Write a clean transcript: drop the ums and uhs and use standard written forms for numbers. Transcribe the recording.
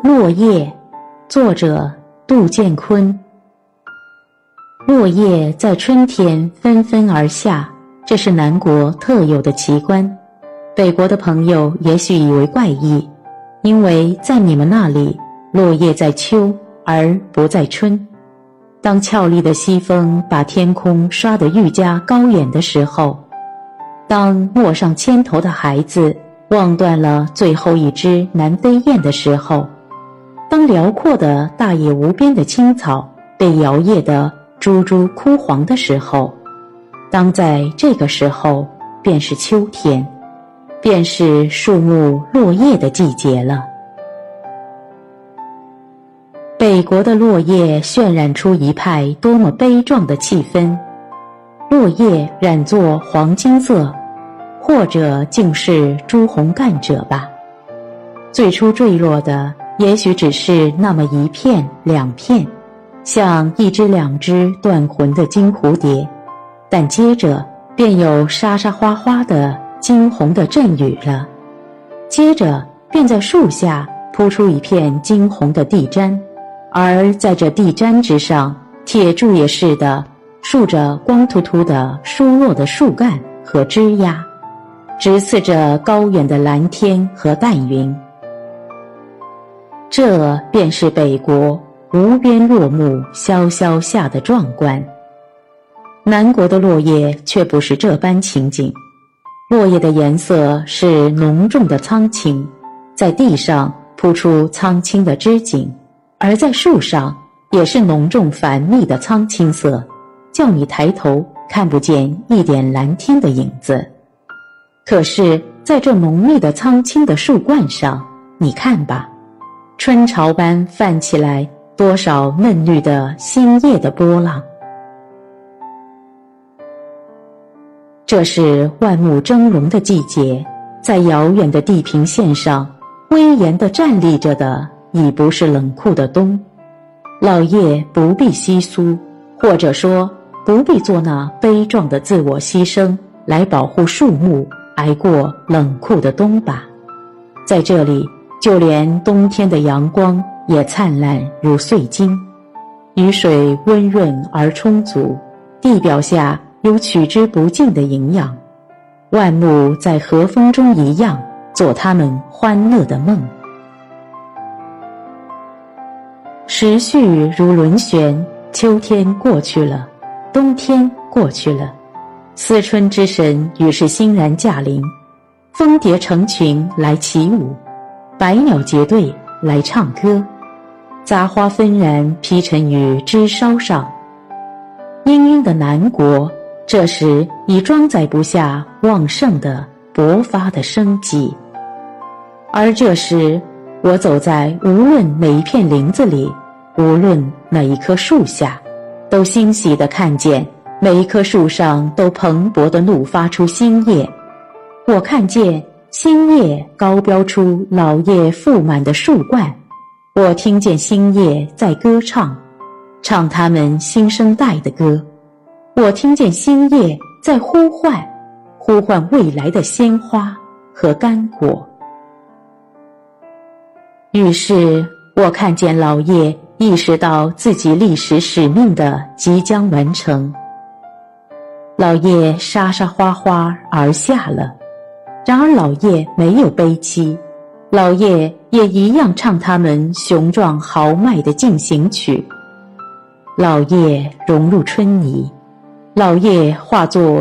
落叶，作者杜建坤。落叶在春天纷纷而下，这是南国特有的奇观。北国的朋友也许以为怪异，因为在你们那里，落叶在秋而不在春。当俏丽的西风把天空刷得愈加高远的时候，当陌上千头的孩子望断了最后一只南飞雁的时候，当辽阔的大野无边的青草被摇曳得珠珠枯黄的时候，当在这个时候便是秋天，便是树木落叶的季节了。北国的落叶渲染出一派多么悲壮的气氛，落叶染作黄金色，或者竟是朱红干者吧。最初坠落的也许只是那么一片两片，像一只两只断魂的金蝴蝶，但接着便有沙沙哗哗的惊鸿的阵雨了，接着便在树下铺出一片惊鸿的地毡，而在这地毡之上，铁柱也似的竖着光秃秃的疏落的树干和枝桠，直刺着高远的蓝天和淡云。这便是北国无边落木萧萧下的壮观。南国的落叶却不是这般情景，落叶的颜色是浓重的苍青，在地上铺出苍青的枝茎，而在树上也是浓重繁密的苍青色，叫你抬头看不见一点蓝天的影子。可是在这浓密的苍青的树冠上，你看吧，春潮般泛起来多少嫩绿的新叶的波浪。这是万木峥嵘的季节，在遥远的地平线上威严地站立着的已不是冷酷的冬。老叶不必稀疏，或者说不必做那悲壮的自我牺牲来保护树木挨过冷酷的冬吧。在这里，就连冬天的阳光也灿烂如碎金，雨水温润而充足，地表下有取之不尽的营养，万木在和风中一样做他们欢乐的梦。时序如轮旋，秋天过去了，冬天过去了，思春之神于是欣然驾临，蜂蝶成群来起舞，百鸟结队来唱歌，杂花纷然披陈于枝梢上。氤氲的南国这时已装载不下旺盛的勃发的生机。而这时我走在无论哪一片林子里，无论哪一棵树下，都欣喜地看见每一棵树上都蓬勃地怒发出新叶。我看见新叶高标出老叶覆满的树冠，我听见新叶在歌唱，唱他们新生代的歌。我听见新叶在呼唤未来的鲜花和干果。于是我看见老叶意识到自己历史使命的即将完成，老叶沙沙哗哗而下了，然而老叶没有悲戚，老叶也一样唱他们雄壮豪迈的进行曲。老叶融入春泥，老叶化作